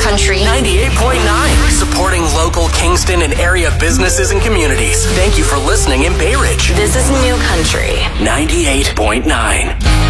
Country 98.9, supporting local Kingston and area businesses and communities. Thank you for listening in Bay Ridge. This is New Country 98.9.